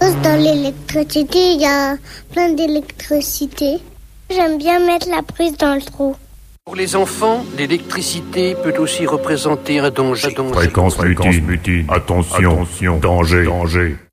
chose dans l'électricité, il y a plein d'électricité. J'aime bien mettre la prise dans le trou. Pour les enfants, l'électricité peut aussi représenter un danger. Fréquence mutine. Attention, danger.